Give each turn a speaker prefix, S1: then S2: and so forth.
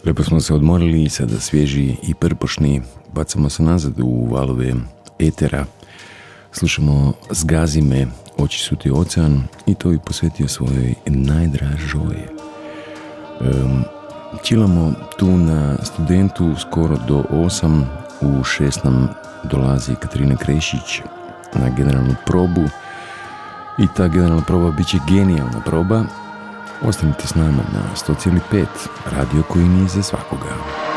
S1: Lijepo smo se odmorili i sada svježi i prpošni bacamo se nazad u valove etera. Slušamo Zgazi me, oči su ti ocean i to i posvetio svojoj najdražoj. Čilamo tu na Studentu skoro do 8, u 6 nam dolazi Katarina Krešić na generalnu probu i ta generalna proba bit će genijalna proba. Ostanite s nama na 100,5, radio koji nije za svakoga.